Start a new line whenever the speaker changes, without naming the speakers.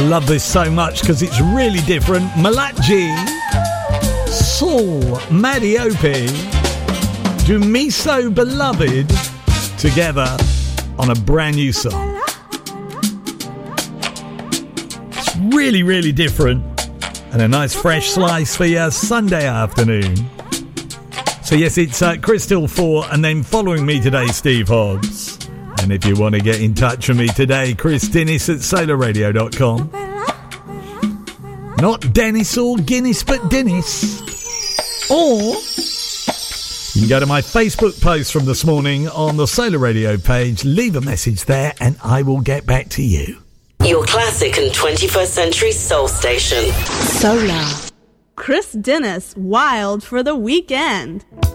I love this so much because it's really different. Malachi, Saul, Madiope, Do Me So Beloved together on a brand new song. It's really, really different and a nice fresh slice for your Sunday afternoon. So yes, it's Crystal 4 and then following me today, Steve Hobbs. And if you want to get in touch with me today, Chris Dennis at solarradio.com. Not Dennis or Guinness, but Dennis. Or you can go to my Facebook post from this morning on the Solar Radio page, leave a message there, and I will get back to you.
Your classic and 21st century soul station.
Solar. Chris Dennis, Wild for the Weekend.